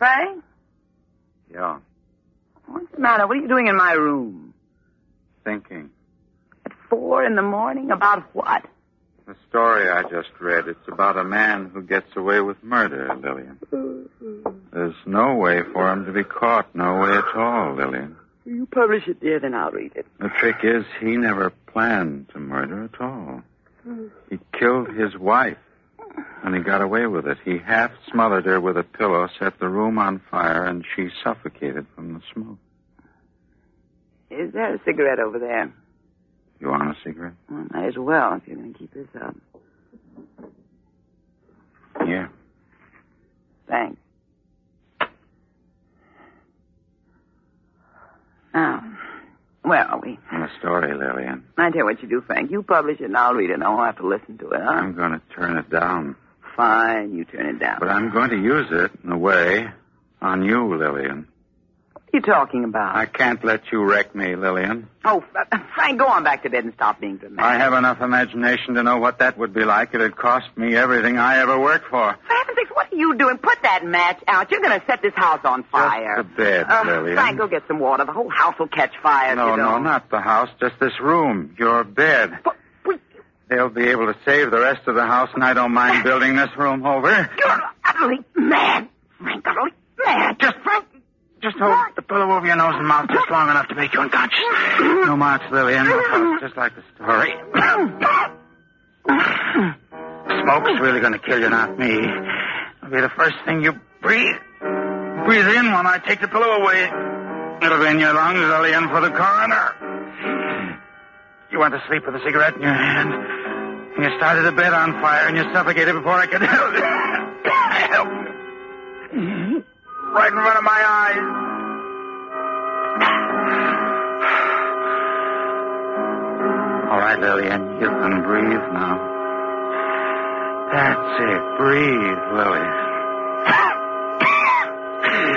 Frank? Yeah. What's the matter? What are you doing in my room? Thinking. At 4 a.m? About what? The story I just read, it's about a man who gets away with murder, Lillian. There's no way for him to be caught. No way at all, Lillian. You publish it, dear, then I'll read it. The trick is he never planned to murder at all. He killed his wife, and he got away with it. He half smothered her with a pillow, set the room on fire, and she suffocated from the smoke. Is there a cigarette over there? You want a cigarette? Well, might as well if you're going to keep this up. Yeah. Thanks. Now, where are we? The story, Lillian. I tell you what you do, Frank. You publish it and I'll read it and I won't have to listen to it, huh? I'm going to turn it down. Fine, you turn it down. But I'm going to use it, in a way, on you, Lillian. What are you talking about? I can't let you wreck me, Lillian. Oh, Frank, go on back to bed and stop being dramatic. I have enough imagination to know what that would be like. It'd cost me everything I ever worked for. For heaven's sakes, what are you doing? Put that match out. You're going to set this house on fire. Just the bed, Lillian. Frank, go get some water. The whole house will catch fire. No, not the house. Just this room. Your bed. But They'll be able to save the rest of the house, and I don't mind building this room over. You're utterly mad, Frank. Utterly mad. Just hold the pillow over your nose and mouth just long enough to make you unconscious. No marks, Lillian. No marks, just like the story. Smoke's really going to kill you, not me. It'll be the first thing you breathe. Breathe in when I take the pillow away. It'll be in your lungs, Lillian, for the coroner. You went to sleep with a cigarette in your hand. And you started the bed on fire, and you suffocated before I could help you. Right in front of my eyes. All right, Lillian, you can breathe now. That's it. Breathe, Lily.